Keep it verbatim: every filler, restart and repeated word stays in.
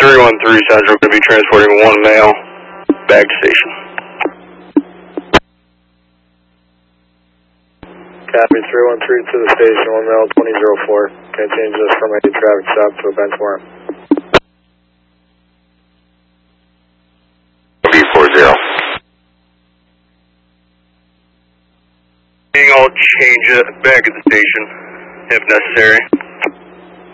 three one three Central, going to be transporting one male back to station. Copy, three one three to the station, one male, twenty oh four. Can change this from a traffic stop to a benchmark. B four zero. I'll change it back at the station if necessary.